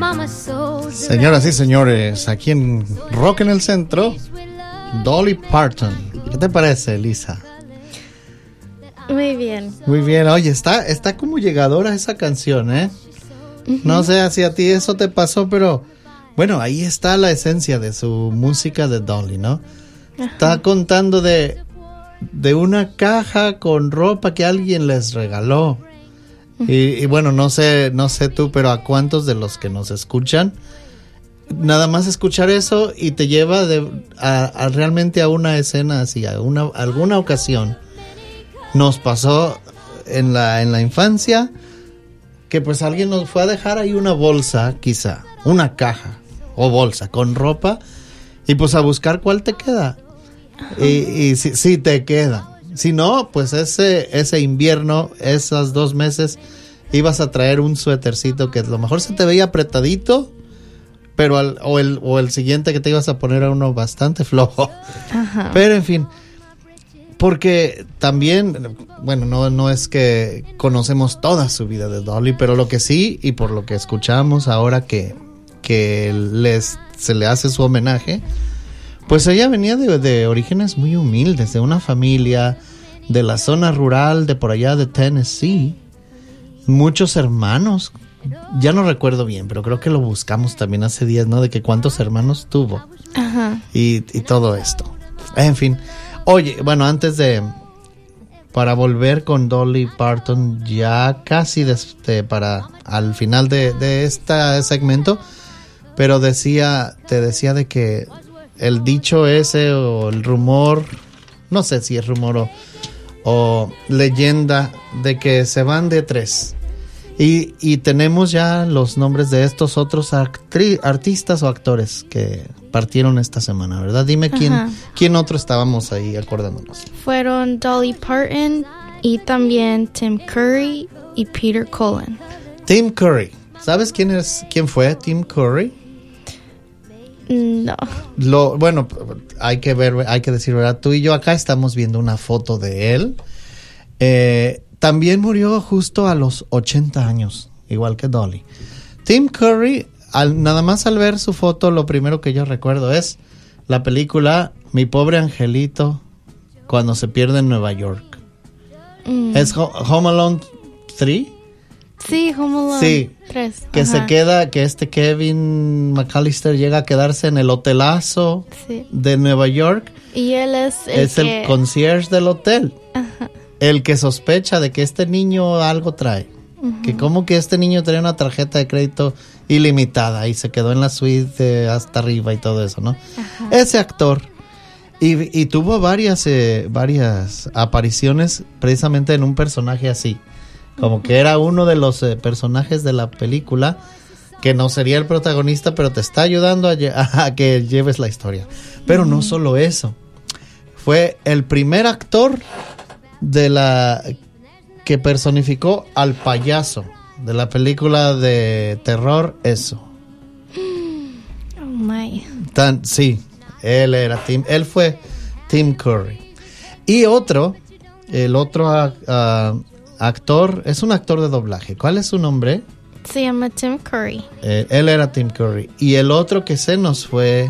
Señoras y señores, aquí en Rock en el Centro, Dolly Parton. ¿Qué te parece, Lisa? Muy bien. Muy bien. Oye, está como llegadora esa canción, ¿eh? Uh-huh. No sé si a ti eso te pasó, pero bueno, ahí está la esencia de su música de Dolly, ¿no? Uh-huh. Está contando de una caja con ropa que alguien les regaló. Y bueno, no sé tú, pero a cuántos de los que nos escuchan, nada más escuchar eso y te lleva a realmente a una escena así, alguna ocasión. Nos pasó en la infancia que pues alguien nos fue a dejar ahí una bolsa, quizá, una caja o bolsa con ropa, y pues a buscar cuál te queda. Y si te queda. Si no, pues ese invierno, esos 2 meses, ibas a traer un suétercito que a lo mejor se te veía apretadito, pero el siguiente que te ibas a poner era uno bastante flojo. Ajá. Pero en fin, porque también, bueno, no es que conocemos toda su vida de Dolly, pero lo que sí, y por lo que escuchamos ahora que se le hace su homenaje, pues ella venía de orígenes muy humildes, de una familia de la zona rural de por allá de Tennessee. Muchos hermanos, ya no recuerdo bien, pero creo que lo buscamos también hace días, ¿no? De que cuántos hermanos tuvo. Ajá. Y todo esto. En fin. Oye, bueno, para volver con Dolly Parton, ya casi para al final de este segmento, pero te decía de que el dicho ese o el rumor, no sé si es rumor o leyenda, de que se van de 3. Y tenemos ya los nombres de estos otros artistas o actores que partieron esta semana, ¿verdad? Dime quién otro estábamos ahí acordándonos. Fueron Dolly Parton y también Tim Curry y Peter Cullen. Tim Curry. ¿Sabes quién fue Tim Curry? No. Bueno, hay que decir, ¿verdad? Tú y yo acá estamos viendo una foto de él. También murió justo a los 80 años, igual que Dolly. Tim Curry, nada más al ver su foto, lo primero que yo recuerdo es la película Mi pobre angelito cuando se pierde en Nueva York. ¿Es Home Alone 3? Sí, Home Alone 3. Que se queda, que Kevin McAllister llega a quedarse en el hotelazo de Nueva York. Y él es el concierge del hotel. Ajá. El que sospecha de que este niño algo trae. Uh-huh. Que como que este niño trae una tarjeta de crédito ilimitada y se quedó en la suite hasta arriba y todo eso, ¿no? Uh-huh. Ese actor. Y tuvo varias apariciones precisamente en un personaje así. Como que era uno de los personajes de la película que no sería el protagonista, pero te está ayudando a que lleves la historia. Pero no solo eso. Fue el primer actor que personificó al payaso de la película de terror Eso. Oh my. Sí, él fue Tim Curry. Y el otro actor, es un actor de doblaje. ¿Cuál es su nombre? Se llama Tim Curry. Él era Tim Curry. Y el otro que se nos fue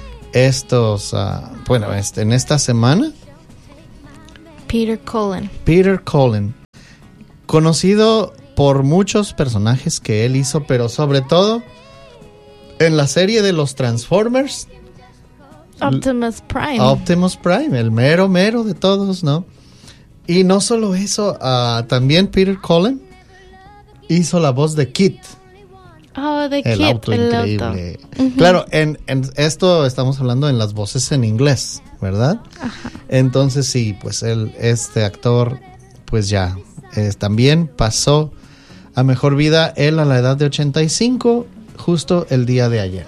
en esta semana, Peter Cullen. Peter Cullen, conocido por muchos personajes que él hizo, pero sobre todo en la serie de los Transformers. Optimus Prime. Optimus Prime, el mero de todos, ¿no? Y no solo eso, también Peter Cullen hizo la voz de Kit. Oh, de Kit, el auto increíble. Uh-huh. Claro, en esto estamos hablando en las voces en inglés, ¿verdad? Ajá. Entonces sí, pues este actor, pues ya, también pasó a mejor vida, él a la edad de 85, justo el día de ayer.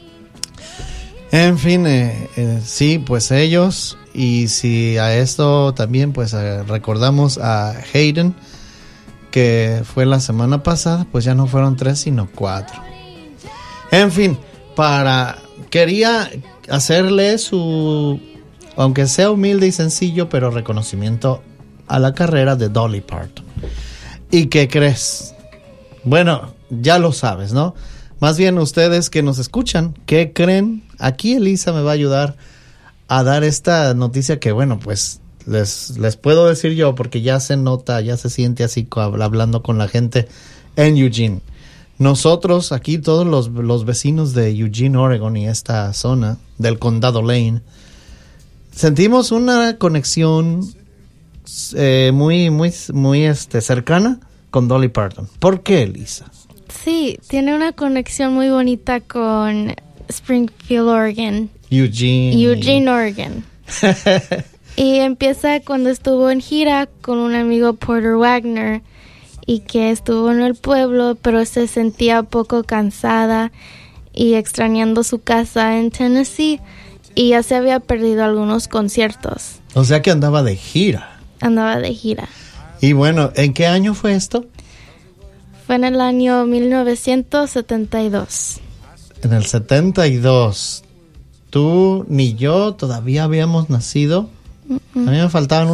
En fin, sí, pues ellos, y si a esto también pues recordamos a Hayden, que fue la semana pasada, pues ya no fueron 3 sino 4. En fin, quería hacerle aunque sea humilde y sencillo, pero reconocimiento a la carrera de Dolly Parton. ¿Y qué crees? Bueno, ya lo sabes, ¿no? Más bien ustedes que nos escuchan, ¿qué creen? Aquí Elisa me va a ayudar a dar esta noticia que, bueno, pues les puedo decir yo porque ya se nota, ya se siente así hablando con la gente en Eugene. Nosotros aquí, todos los vecinos de Eugene, Oregon y esta zona del condado Lane, sentimos una conexión muy cercana con Dolly Parton. ¿Por qué, Elisa? Sí, tiene una conexión muy bonita con Springfield, Oregon. Eugene, Oregon. Y empieza cuando estuvo en gira con un amigo, Porter Wagner, y que estuvo en el pueblo, pero se sentía poco cansada y extrañando su casa en Tennessee, y ya se había perdido algunos conciertos. O sea que andaba de gira. Y bueno, ¿en qué año fue esto? Fue en el año 1972. En el 72. Tú ni yo todavía habíamos nacido. A mí me faltaban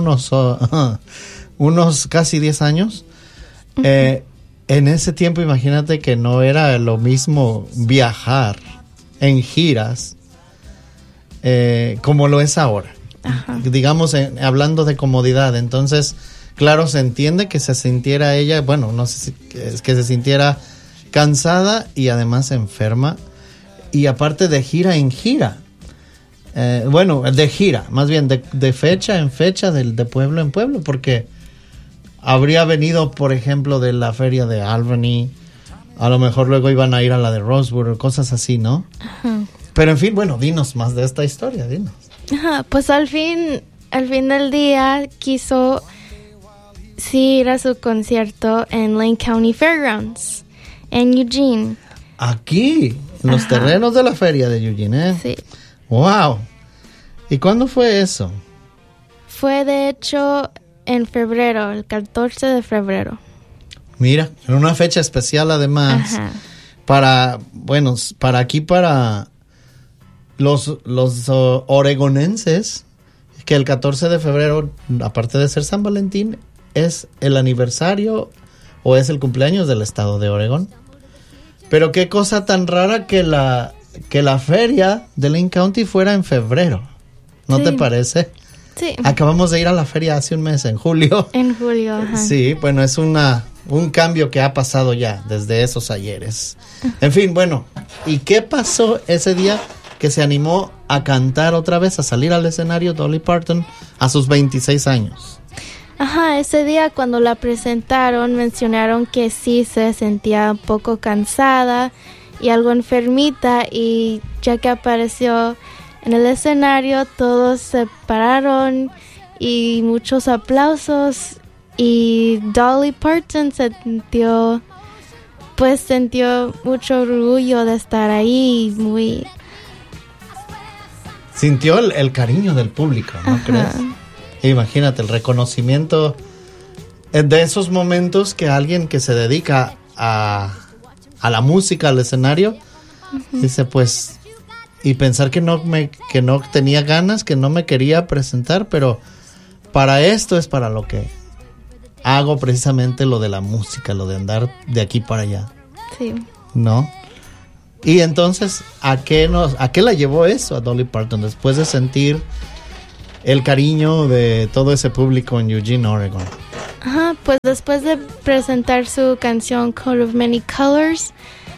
unos casi 10 años. En ese tiempo, imagínate que no era lo mismo viajar en giras como lo es ahora. Ajá. Digamos, hablando de comodidad. Entonces, claro, se entiende que se sintiera ella, bueno, no sé si que se sintiera cansada y además enferma. Y aparte de gira en gira. De gira, más bien de fecha en fecha, de pueblo en pueblo, porque habría venido, por ejemplo, de la feria de Albany, a lo mejor luego iban a ir a la de Roseboro, cosas así, ¿no? Ajá. Pero en fin, bueno, dinos más de esta historia, dinos. Ajá, pues al fin del día quiso ir a su concierto en Lane County Fairgrounds, en Eugene. Aquí, en los terrenos de la feria de Eugene, ¿eh? Sí. ¡Wow! ¿Y cuándo fue eso? Fue, de hecho, en febrero, el 14 de febrero. Mira, en una fecha especial además. Ajá. Para los oregonenses, que el 14 de febrero, aparte de ser San Valentín, es el aniversario o es el cumpleaños del estado de Oregón. Pero qué cosa tan rara que la feria de Lane County fuera en febrero. ¿No te parece? Sí. Acabamos de ir a la feria hace un mes, en julio. En julio, ajá. Sí, bueno, es un cambio que ha pasado ya desde esos ayeres. En fin, bueno, ¿y qué pasó ese día que se animó a cantar otra vez, a salir al escenario Dolly Parton a sus 26 años? Ajá, ese día cuando la presentaron mencionaron que sí se sentía un poco cansada y algo enfermita, y ya que apareció en el escenario todos se pararon y muchos aplausos, y Dolly Parton sintió mucho orgullo de estar ahí, sintió el cariño del público, ¿no crees? Imagínate el reconocimiento de esos momentos que alguien que se dedica a la música, al escenario, dice pues, y pensar que no tenía ganas, que no me quería presentar, pero para esto es para lo que hago precisamente lo de la música, lo de andar de aquí para allá. Sí. ¿No? Y entonces, ¿a qué la llevó eso a Dolly Parton después de sentir el cariño de todo ese público en Eugene, Oregon? Ajá, pues después de presentar su canción Coat of Many Colors,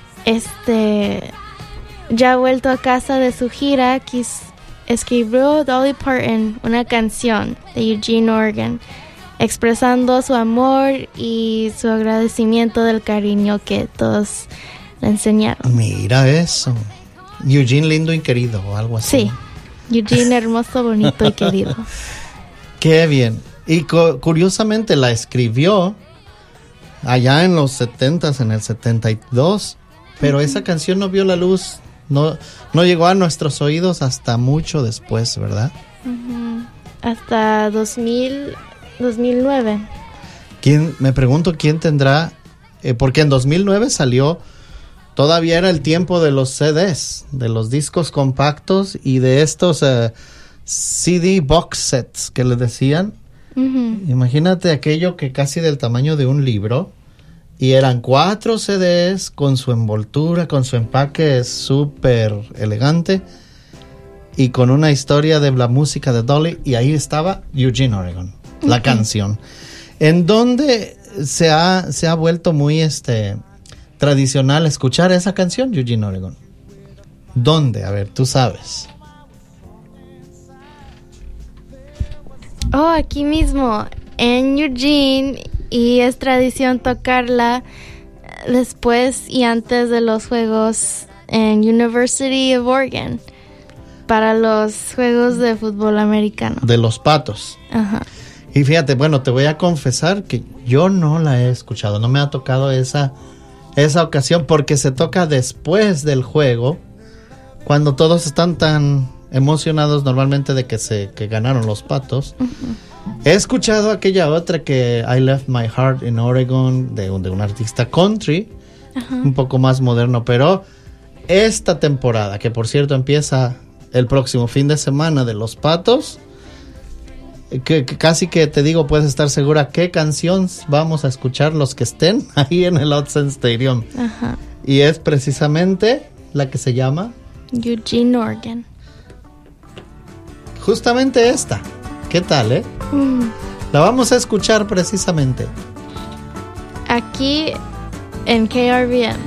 ya vuelto a casa de su gira, escribió Dolly Parton una canción de Eugene, Oregon, expresando su amor y su agradecimiento del cariño que todos le enseñaron. Mira eso. Eugene lindo y querido o algo así. Sí. Eugene hermoso, bonito y querido. Qué bien. Y curiosamente la escribió allá en los 70s, en el 72, pero esa canción no vio la luz, no llegó a nuestros oídos hasta mucho después, ¿verdad? Hasta 2009. Me pregunto quién tendrá, porque en 2009 salió. Todavía era el tiempo de los CDs, de los discos compactos y de estos CD box sets que le decían. Imagínate aquello que casi del tamaño de un libro Y eran 4 CDs con su envoltura, con su empaque súper elegante y con una historia de la música de Dolly. Y ahí estaba Eugene, Oregon, la canción. En donde se ha vuelto muy tradicional escuchar esa canción, Eugene, Oregon. ¿Dónde? A ver, tú sabes. Oh, aquí mismo, en Eugene. Y es tradición tocarla después y antes de los juegos en University of Oregon para los juegos de fútbol americano. De los Patos. Ajá. Y fíjate, bueno, te voy a confesar que yo no la he escuchado, no me ha tocado esa ocasión porque se toca después del juego, cuando todos están tan emocionados normalmente de que ganaron los Patos. Uh-huh. He escuchado aquella otra que I Left My Heart in Oregon de un artista country, un poco más moderno, pero esta temporada, que por cierto empieza el próximo fin de semana de los Patos, que casi que te digo, puedes estar segura qué canción vamos a escuchar los que estén ahí en el Autzen Stadium. Ajá. Y es precisamente la que se llama Eugene, Oregon. Justamente esta. ¿Qué tal, La vamos a escuchar precisamente aquí en KRVN.